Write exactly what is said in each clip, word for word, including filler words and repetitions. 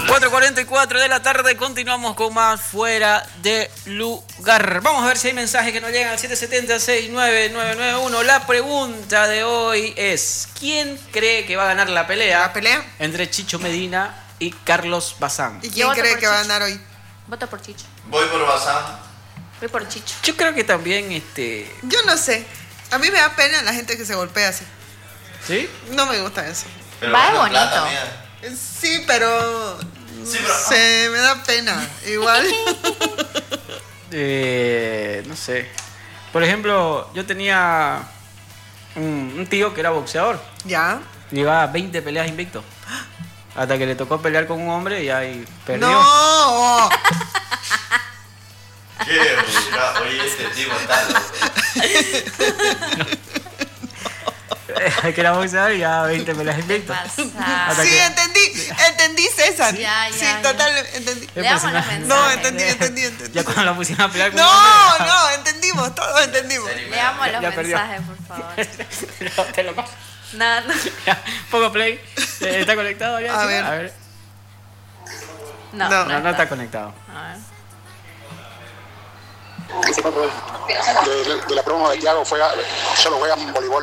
cuatro cuarenta y cuatro de la tarde, continuamos con más Fuera de Lugar. Vamos a ver si hay mensajes que nos llegan al siete siete cero, seis nueve nueve nueve uno. La pregunta de hoy es: ¿quién cree que va a ganar la pelea? ¿La pelea? Entre Chicho Medina y Carlos Bazán. ¿Y quién cree que Chicho. va a ganar hoy? Voto por Chicho. Voy por Bazán. Voy por Chicho. Yo creo que también, este... Yo no sé. A mí me da pena la gente que se golpea así. ¿Sí? No me gusta eso. Pero Va, es ganó plata, bonito. mía. Sí, pero... Sí, pero- Se me da pena. Igual. Eh, no sé. Por ejemplo, yo tenía un, un tío que era boxeador. ¿Ya? Llevaba veinte peleas invicto. Hasta que le tocó pelear con un hombre y ahí perdió. ¡No! Qué obligado. Oye, este tipo está loco. Que era boxeador y ya veinte peleas invicto. Pasa. Hasta Sí, que- entendí. Entendí, César. Ya, ya, Sí, ya. total, entendí. Eh, Leamos pues, los no- mensajes. No, entendí, entendí, entendí. Ya cuando la pusieron a pelear con un No, hombre. no, entendimos, todos entendimos. Leamos Ya- los ya perdió. mensajes, por favor. No, te lo paso. No, no. Ya, pongo play. Eh, ¿Está conectado ya? A chica? ver. A ver. No, No, No, no está conectado. A ver. De, de la promo de Thiago fue a, solo juegan voleibol.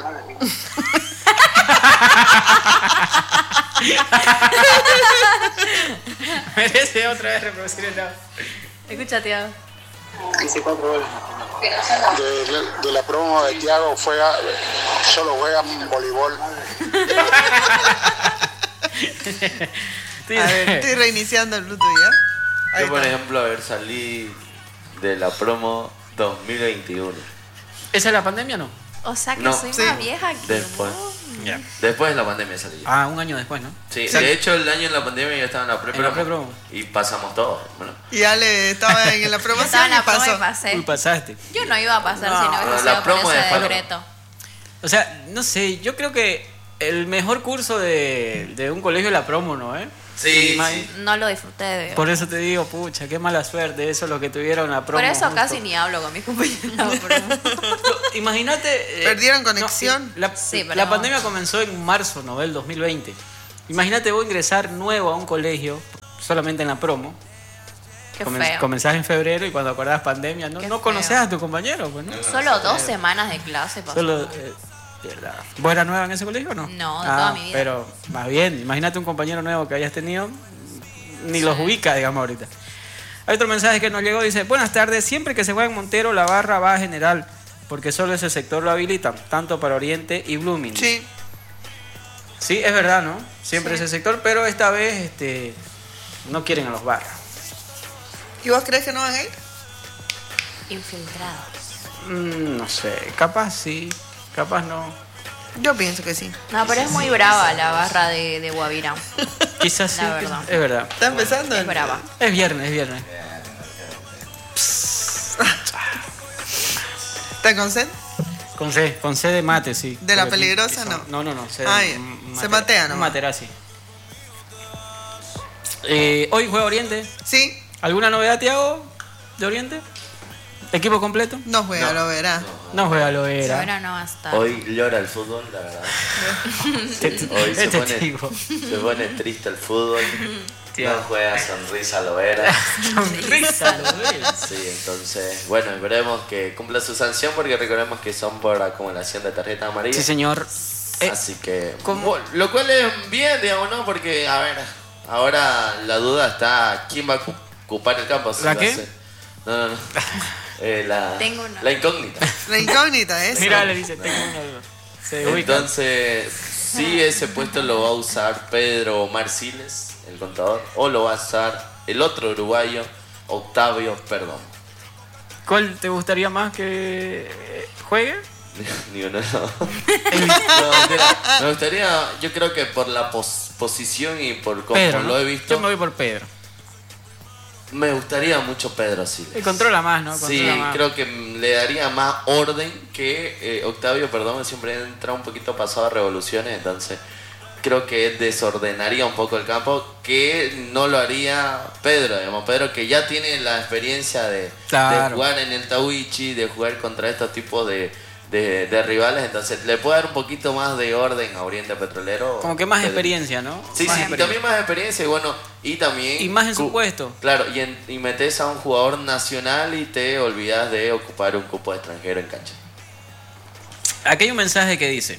Merece otra vez reproducir el audio. Escucha, tío. De, de, de la promo de Thiago fue a, solo juegan voleibol. Sí, A ver, sí. estoy reiniciando el Bluetooth ya. Ahí Yo, por está. ejemplo, a ver, salí de la promo dos mil veintiuno. ¿Esa es la pandemia o no? O sea que No, soy sí. más vieja que Después. vos. Ya. Después de la pandemia salí. yo. Ah, un año después, ¿no? Sí, Sí. de hecho el año en la pandemia yo estaba en la pre En la pre-promo. y pasamos todo. Bueno, Y Ale estaba en la Yo promoción estaba en la y promo y pasó. pasé. Uy, pasaste. Yo no iba a pasar No, si no hubiese la sido por promo ese de Falo. decreto. O sea, no sé, yo creo que el mejor curso de, de un colegio es la promo, ¿no? ¿Eh? Sí, ma- sí. No lo disfruté de Por eso te digo, pucha, qué mala suerte. Eso es lo que tuvieron la promo. Por eso justo. casi ni hablo con mis compañeros. de la promo. Imagínate. eh, Perdieron no, conexión. la, Sí, pero- la pandemia comenzó en marzo, ¿no? Del dos mil veinte. Imagínate vos ingresar nuevo a un colegio, solamente en la promo. Qué Comen- feo. Comenzás en febrero y cuando acordás pandemia, no, Qué no feo. conocés a tu compañero, pues, ¿no? Solo dos semanas de clase pasó. Solo, eh, de verdad. ¿Vos eras nueva en ese colegio o no? No, de Ah, toda mi vida. Pero, más bien, imagínate un compañero nuevo que hayas tenido, ni Sí. los ubica, digamos, ahorita. Hay otro mensaje que nos llegó, dice: buenas tardes, siempre que se juega en Montero, la barra va a general, porque solo ese sector lo habilitan, tanto para Oriente y Blooming. Sí. Sí, es verdad, ¿no? Siempre Sí. ese sector, pero esta vez este, no quieren a los barras. ¿Y vos crees que no van a ir? Infiltrados. Mm, no sé, capaz sí, capaz no. Yo pienso que sí. No, pero es muy brava la barra de, de Guavirá. Quizás sí, La quizás- verdad. es verdad. ¿Está empezando? Es el- brava. Es viernes, es viernes. ¿Está con sed? Con C, con C de mate, sí. ¿De la Porque- peligrosa, que son- no? No, no, no. C de Ah, ya. m- Se matea Un nomás. materazzi. Eh, hoy juega Oriente. Sí, ¿Alguna novedad, Tiago, de Oriente? ¿Equipo completo? no juega, No. lo verá. No juega, lo era. Ahora no va a estar. Hoy llora el fútbol, la verdad. Este- Hoy se este pone, tipo. se pone triste el fútbol. Tío. No juega sonrisa lo era. Sonrisa, lo ves. Sí, entonces, bueno, esperemos que cumpla su sanción porque recordemos que son por acumulación de tarjetas amarillas. Sí, señor. Eh, Así que, ¿cómo? lo cual es bien, digamos, ¿no? Porque, a ver, ahora la duda está, ¿quién va a cu- ocupar el campo? Si ¿La va a qué? ser- No, no, no. Eh, la, Tengo una. la incógnita. La incógnita es. Mira, le dice, tengo una duda. Se ubica. Entonces, sí, ese puesto lo va a usar Pedro Marciles, el contador, o lo va a usar el otro uruguayo, Octavio Perdón. ¿Cuál te gustaría más que eh, juegue? Ni uno, no. No, mentira. Me gustaría, yo creo que por la pos- posición y por cómo Pedro, lo ¿no? he visto, Yo me voy por Pedro. me gustaría mucho Pedro Siles. Él controla más, ¿no? Controla Sí, más. creo que le daría más orden que eh, Octavio, perdón, siempre entra un poquito pasado a revoluciones, entonces creo que desordenaría un poco el campo, que no lo haría Pedro, digamos, Pedro que ya tiene la experiencia de, Claro. de jugar en el Tawichi, de jugar contra estos tipos de, de, de rivales, entonces le puede dar un poquito más de orden a Oriente Petrolero. Como que más Pero- experiencia, ¿no? Sí, Más sí, experiencia. también más experiencia y bueno, y también... Y más en su cu- puesto. Claro, y, en- y metes a un jugador nacional y te olvidas de ocupar un cupo de extranjero en cancha. Aquí hay un mensaje que dice: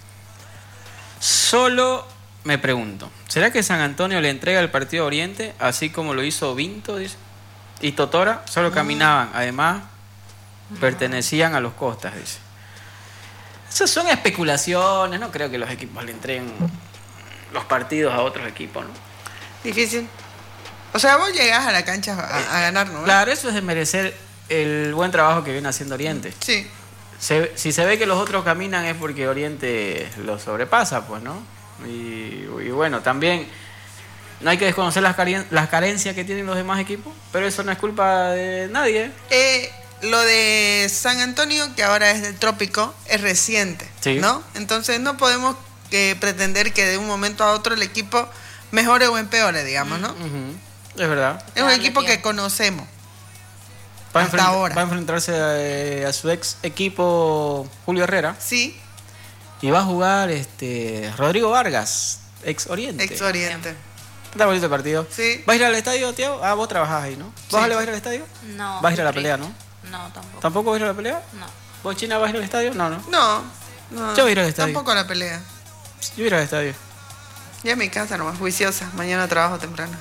solo me pregunto, ¿será que San Antonio le entrega el partido a Oriente así como lo hizo Vinto? Dice. Y Totora solo caminaban, además pertenecían a los Costas, dice. Esas son especulaciones, no creo que los equipos le entreguen los partidos a otros equipos, ¿no? Difícil. O sea, vos llegás a la cancha a, a ganar, ¿no? Claro, eso es de merecer el buen trabajo que viene haciendo Oriente. Sí. Se- si se ve que los otros caminan es porque Oriente los sobrepasa, pues, ¿no? Y, y bueno, también no hay que desconocer las, caren- las carencias que tienen los demás equipos, pero eso no es culpa de nadie. Eh, lo de San Antonio, que ahora es del Trópico, es reciente, Sí. ¿no? Entonces no podemos eh, pretender que de un momento a otro el equipo mejore o empeore, digamos, ¿no? Ujú, es verdad. Es un Darle equipo que tiempo. conocemos. Va a, Hasta enfrent- ahora. va a enfrentarse a, a su ex equipo Julio Herrera Sí, y va a jugar este Rodrigo Vargas, ex Oriente. ex Oriente. Está bonito el partido. Sí. ¿Vas a ir al estadio, Tiago? Ah, vos trabajás ahí, ¿no? ¿Vos Sí. Ale, vas a ir al estadio? No. ¿Vas a ir a la Rick. pelea, no? No, tampoco. ¿Tampoco vas a ir a la pelea? No. ¿Vos, China, vas a ir al estadio? No, no. No, no. Yo voy a ir al estadio. Tampoco a la pelea. Yo voy a ir al estadio. Ya en mi casa nomás, juiciosa. Mañana trabajo temprano.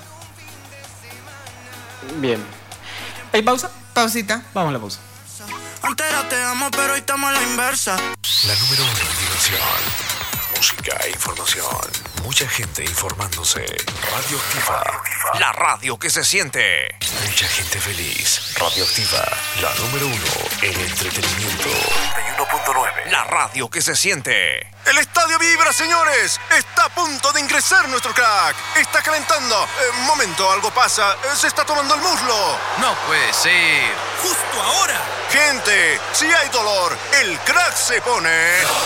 Bien. ¿Hay pausa? Pausita. Vamos a la pausa. Antes era te amo, pero hoy estamos a la inversa. La número uno en diversión, música e información. Mucha gente informándose. Radioactiva. La radio que se siente. Mucha gente feliz. Radioactiva. La número uno en entretenimiento. noventa y uno punto nueve. La radio que se siente. El estadio vibra, señores. Está a punto de ingresar nuestro crack. Está calentando. Eh, momento, algo pasa. Eh, se está tomando el muslo. No puede ser. Justo ahora. Gente, si hay dolor, el crack se pone.